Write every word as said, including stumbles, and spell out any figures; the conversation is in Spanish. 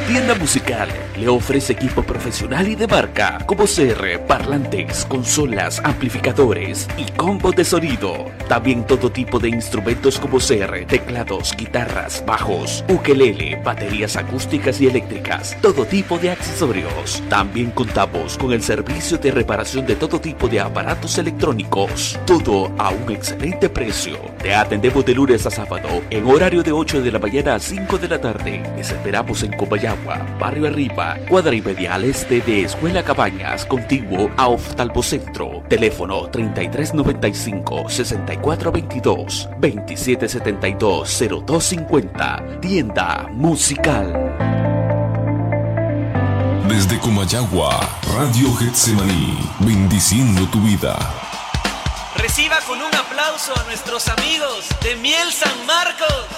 tienda musical le ofrece equipo profesional y de marca como C R, parlantes, consolas, amplificadores y combos de sonido. También todo tipo de instrumentos como C R, teclados, guitarras, bajos, ukelele, baterías acústicas y eléctricas, todo tipo de accesorios. También contamos con el servicio de reparación de todo tipo de aparatos electrónicos, todo a un excelente precio. Te atendemos de lunes a sábado en horario de ocho de la mañana a cinco de la tarde. Les esperamos en Comayagua, Barrio Arriba, cuadra y media al este de Escuela Cabañas, contiguo a Oftalmocentro. Teléfono treinta y tres noventa y cinco, sesenta y cuatro veintidós, veintisiete setenta y dos, cero dos cincuenta. Tienda musical. Desde Comayagua, Radio Getsemaní, bendiciendo tu vida. Reciba con un aplauso a nuestros amigos de Miel San Marcos.